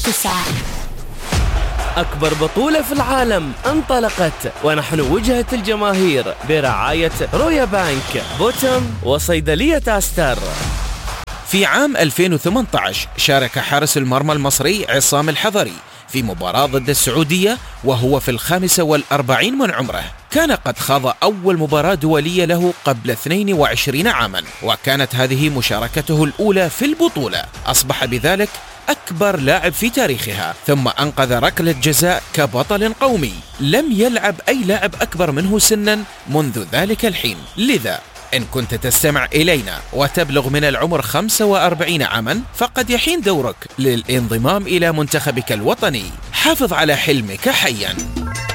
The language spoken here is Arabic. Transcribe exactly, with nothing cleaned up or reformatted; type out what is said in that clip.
تسعة. أكبر بطولة في العالم انطلقت، ونحن وجهة الجماهير برعاية رويا بانك، بوتم، وصيدلية أستر. في عام ألفين وثمانية عشر شارك حارس المرمى المصري عصام الحضري في مباراة ضد السعودية وهو في الخامسة والأربعين من عمره. كان قد خاض أول مباراة دولية له قبل اثنين وعشرين عاما، وكانت هذه مشاركته الأولى في البطولة. أصبح بذلك أكبر لاعب في تاريخها، ثم أنقذ ركلة جزاء كبطل قومي. لم يلعب أي لاعب أكبر منه سنا منذ ذلك الحين. لذا إن كنت تستمع إلينا وتبلغ من العمر خمسة وأربعين عاما، فقد يحين دورك للانضمام إلى منتخبك الوطني. حافظ على حلمك حيا.